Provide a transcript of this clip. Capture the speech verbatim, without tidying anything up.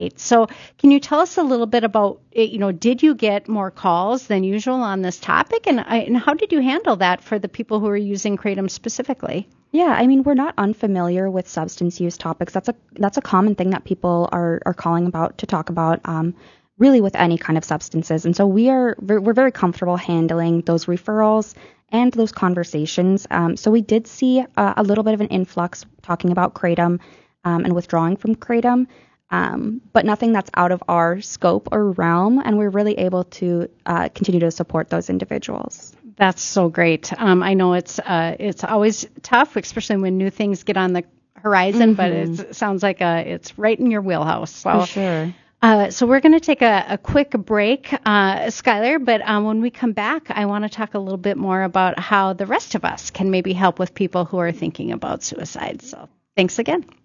So can you tell us a little bit about, you know, did you get more calls than usual on this topic? And, and how did you handle that for the people who are using Kratom specifically? Yeah, I mean, we're not unfamiliar with substance use topics. That's a that's a common thing that people are, are calling about to talk about, um, really with any kind of substances. And so we are we're very comfortable handling those referrals and those conversations. Um, so we did see a, a little bit of an influx talking about Kratom um, and withdrawing from Kratom. Um, but nothing that's out of our scope or realm, and we're really able to uh, continue to support those individuals. That's so great. Um, I know it's uh, it's always tough, especially when new things get on the horizon, mm-hmm. but it's, it sounds like uh, it's right in your wheelhouse. So, For sure. Uh, so we're going to take a, a quick break, uh, Skylar, but um, when we come back, I want to talk a little bit more about how the rest of us can maybe help with people who are thinking about suicide. So thanks again.